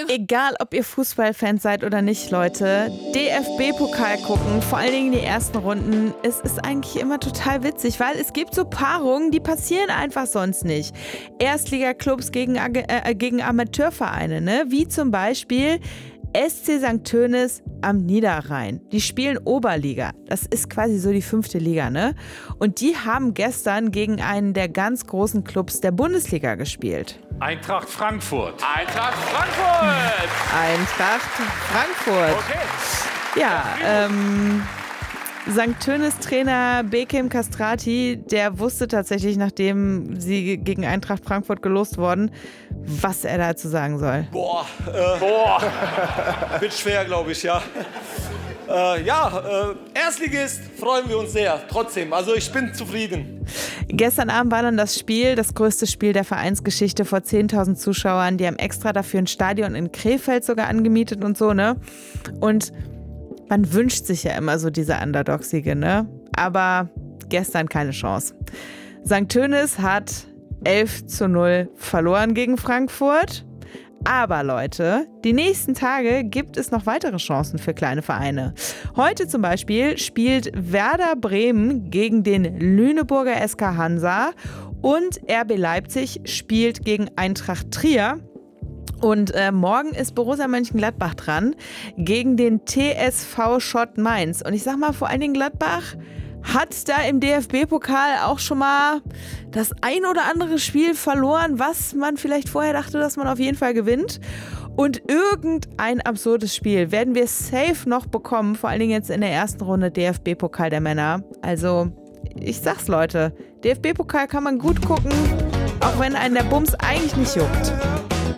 Egal, ob ihr Fußballfans seid oder nicht, Leute, DFB-Pokal gucken, vor allen Dingen die ersten Runden, es ist eigentlich immer total witzig, weil es gibt so Paarungen, die passieren einfach sonst nicht. Erstligaklubs gegen Amateurvereine, ne? Wie zum Beispiel SC St. Tönis am Niederrhein. Die spielen Oberliga. Das ist quasi so die 5. Liga, ne? Und die haben gestern gegen einen der ganz großen Clubs der Bundesliga gespielt. Eintracht Frankfurt. Eintracht Frankfurt! Eintracht Frankfurt. Okay. Ja, St. Tönis-Trainer Bekim Kastrati, der wusste tatsächlich, nachdem sie gegen Eintracht Frankfurt gelost wurden, was er dazu sagen soll. Boah. Wird schwer, glaube ich, ja. Erstligist freuen wir uns sehr, trotzdem. Also ich bin zufrieden. Gestern Abend war dann das größte Spiel der Vereinsgeschichte vor 10.000 Zuschauern. Die haben extra dafür ein Stadion in Krefeld sogar angemietet und so, ne? Und man wünscht sich ja immer so diese Underdog-Siege, ne? Aber gestern keine Chance. St. Tönis hat 11:0 verloren gegen Frankfurt. Aber Leute, die nächsten Tage gibt es noch weitere Chancen für kleine Vereine. Heute zum Beispiel spielt Werder Bremen gegen den Lüneburger SK Hansa und RB Leipzig spielt gegen Eintracht Trier. Und morgen ist Borussia Mönchengladbach dran gegen den TSV Schott Mainz. Und ich sag mal, vor allen Dingen Gladbach hat da im DFB-Pokal auch schon mal das ein oder andere Spiel verloren, was man vielleicht vorher dachte, dass man auf jeden Fall gewinnt. Und irgendein absurdes Spiel werden wir safe noch bekommen, vor allen Dingen jetzt in der ersten Runde DFB-Pokal der Männer. Also, ich sag's Leute, DFB-Pokal kann man gut gucken, auch wenn einen der Bums eigentlich nicht juckt.